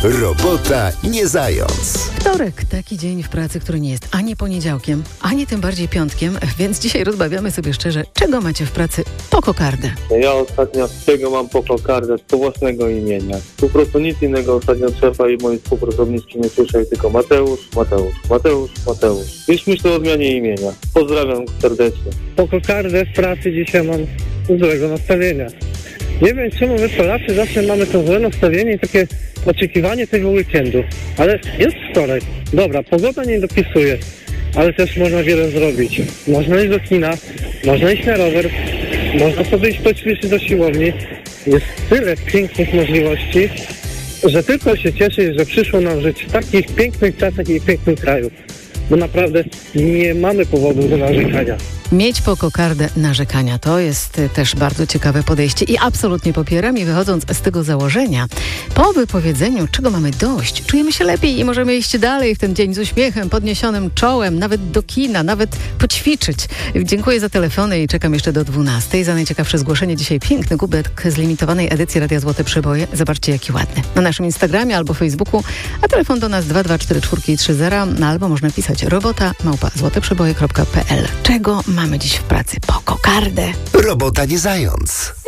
Robota nie zając. Wtorek, taki dzień w pracy, który nie jest ani poniedziałkiem, ani tym bardziej piątkiem, więc dzisiaj rozbawiamy sobie szczerze, czego macie w pracy po kokardę. Ja ostatnio z czego mam po kokardę, z własnego imienia. Po prostu nic innego ostatnio szefa i moi współpracowniczki nie słyszę, tylko Mateusz, Mateusz, Mateusz, Mateusz. Już myślę o zmianie imienia. Pozdrawiam serdecznie. Po kokardę w pracy dzisiaj mam złego nastawienia. Nie wiem, czemu my Polacy zawsze mamy to złe nastawienie i takie oczekiwanie tego weekendu. Ale jest wtorek. Dobra, pogoda nie dopisuje, ale też można wiele zrobić. Można iść do kina, można iść na rower, można sobie iść poćwiczyć do siłowni. Jest tyle pięknych możliwości, że tylko się cieszę, że przyszło nam żyć w takich pięknych czasach i pięknym kraju. Bo naprawdę nie mamy powodu do narzekania. Mieć po kokardę narzekania to jest też bardzo ciekawe podejście i absolutnie popieram. I wychodząc z tego założenia, po wypowiedzeniu, czego mamy dość, czujemy się lepiej i możemy iść dalej w ten dzień z uśmiechem, podniesionym czołem, nawet do kina, nawet poćwiczyć. Dziękuję za telefony i czekam jeszcze do 12. Za najciekawsze zgłoszenie dzisiaj piękny kubek z limitowanej edycji Radia Złote Przeboje. Zobaczcie, jaki ładny. Na naszym Instagramie albo Facebooku, a telefon do nas 2244330, albo można pisać robota@złoteprzeboje.pl. Czego mamy dziś w pracy po kokardę? Robota nie zając.